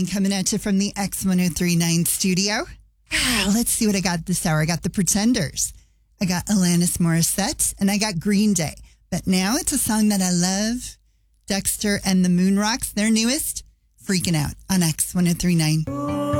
Darling, coming at you from the X1039 studio. Let's see what I got this hour. I got the Pretenders. I got Alanis Morissette, and I got Green Day. But now it's a song that I love. Dexter and the Moonrocks, their newest, Freaking Out on X1039.